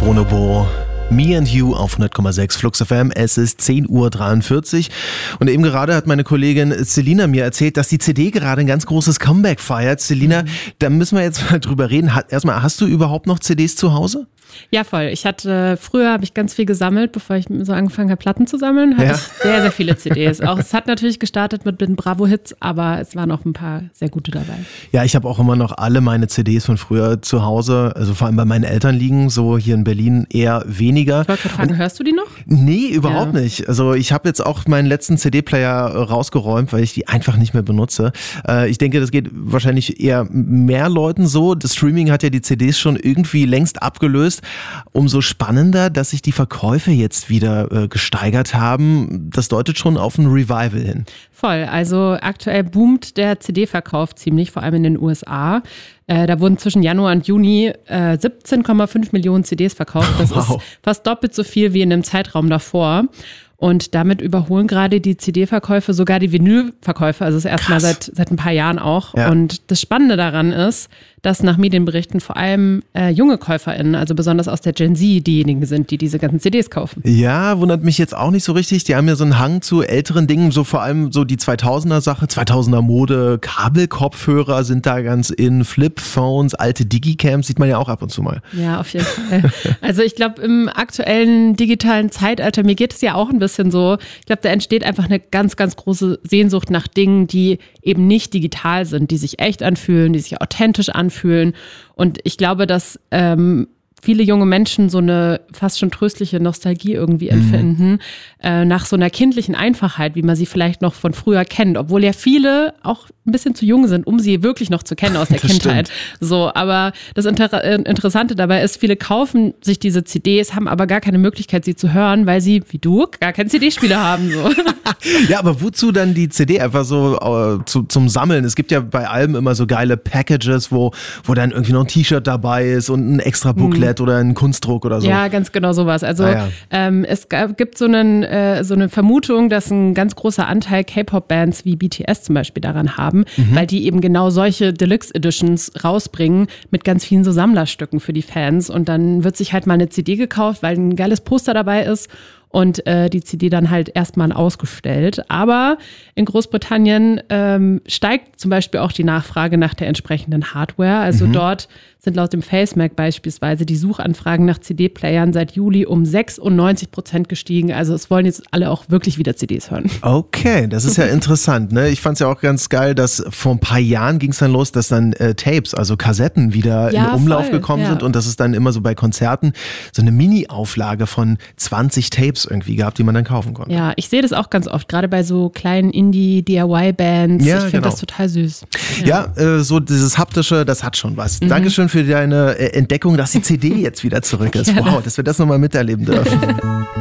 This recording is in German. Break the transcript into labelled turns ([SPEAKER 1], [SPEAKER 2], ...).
[SPEAKER 1] Bonobo. Me and You auf 100,6 Flux FM. Es ist 10:43 Uhr. Und eben gerade hat meine Kollegin Selina mir erzählt, dass die CD gerade ein ganz großes Comeback feiert. Selina, da müssen wir jetzt mal drüber reden. Erstmal, hast du überhaupt noch CDs zu Hause?
[SPEAKER 2] Ja, voll. Früher habe ich ganz viel gesammelt, bevor ich so angefangen habe, Platten zu sammeln, hatte ich sehr, sehr viele CDs. Auch es hat natürlich gestartet mit den Bravo-Hits, aber es waren auch ein paar sehr gute dabei.
[SPEAKER 1] Ja, ich habe auch immer noch alle meine CDs von früher zu Hause, also vor allem bei meinen Eltern liegen, so hier in Berlin eher weniger.
[SPEAKER 2] Ich wollte gerade fragen, hörst du die noch?
[SPEAKER 1] Nee, überhaupt nicht. Also ich habe jetzt auch meinen letzten CD-Player rausgeräumt, weil ich die einfach nicht mehr benutze. Ich denke, das geht wahrscheinlich eher mehr Leuten so. Das Streaming hat ja die CDs schon irgendwie längst abgelöst. Umso spannender, dass sich die Verkäufe jetzt wieder gesteigert haben. Das deutet schon auf ein Revival hin.
[SPEAKER 2] Voll. Also aktuell boomt der CD-Verkauf ziemlich, vor allem in den USA. Da wurden zwischen Januar und Juni 17,5 Millionen CDs verkauft. Das ist fast doppelt so viel wie in dem Zeitraum davor. Und damit überholen gerade die CD-Verkäufe sogar die Vinyl-Verkäufe. Also das erstmal seit ein paar Jahren auch. Ja. Und das Spannende daran ist, dass nach Medienberichten vor allem junge KäuferInnen, also besonders aus der Gen Z, diejenigen sind, die diese ganzen CDs kaufen.
[SPEAKER 1] Ja, wundert mich jetzt auch nicht so richtig. Die haben ja so einen Hang zu älteren Dingen, so vor allem so die 2000er-Sache, 2000er-Mode, Kabelkopfhörer sind da ganz in, Flipphones, alte Digicams sieht man ja auch ab und zu mal.
[SPEAKER 2] Ja, auf jeden Fall. Also ich glaube, im aktuellen digitalen Zeitalter, mir geht es ja auch ein bisschen so, ich glaube, da entsteht einfach eine ganz, ganz große Sehnsucht nach Dingen, die eben nicht digital sind, die sich echt anfühlen, die sich authentisch anfühlen. Und ich glaube, dass viele junge Menschen so eine fast schon tröstliche Nostalgie irgendwie empfinden, nach so einer kindlichen Einfachheit, wie man sie vielleicht noch von früher kennt, obwohl ja viele auch ein bisschen zu jung sind, um sie wirklich noch zu kennen aus der Kindheit. Stimmt. So, aber das Interessante dabei ist, viele kaufen sich diese CDs, haben aber gar keine Möglichkeit, sie zu hören, weil sie, wie du, gar keinen CD-Spieler haben. So.
[SPEAKER 1] Ja, aber wozu dann die CD einfach so zum Sammeln? Es gibt ja bei Alben immer so geile Packages, wo dann irgendwie noch ein T-Shirt dabei ist und ein extra Booklet oder ein Kunstdruck oder so.
[SPEAKER 2] Ja, ganz genau sowas. Also es gibt so eine Vermutung, dass ein ganz großer Anteil K-Pop-Bands wie BTS zum Beispiel daran haben, weil die eben genau solche Deluxe-Editions rausbringen mit ganz vielen so Sammlerstücken für die Fans. Und dann wird sich halt mal eine CD gekauft, weil ein geiles Poster dabei ist. Und die CD dann halt erstmal ausgestellt. Aber in Großbritannien steigt zum Beispiel auch die Nachfrage nach der entsprechenden Hardware. Also dort sind laut dem FaceMac beispielsweise die Suchanfragen nach CD-Playern seit Juli um 96% gestiegen. Also es wollen jetzt alle auch wirklich wieder CDs hören.
[SPEAKER 1] Okay, das ist ja interessant. Ne? Ich fand es ja auch ganz geil, dass vor ein paar Jahren ging es dann los, dass dann Tapes, also Kassetten wieder in Umlauf gekommen sind und dass es dann immer so bei Konzerten so eine Mini-Auflage von 20 Tapes irgendwie gab, die man dann kaufen konnte.
[SPEAKER 2] Ja, ich sehe das auch ganz oft, gerade bei so kleinen Indie-DIY-Bands.
[SPEAKER 1] Ja,
[SPEAKER 2] ich finde das total süß.
[SPEAKER 1] Ja, so dieses Haptische, das hat schon was. Dankeschön für deine Entdeckung, dass die CD jetzt wieder zurück ist. Wow, dass wir das nochmal miterleben dürfen.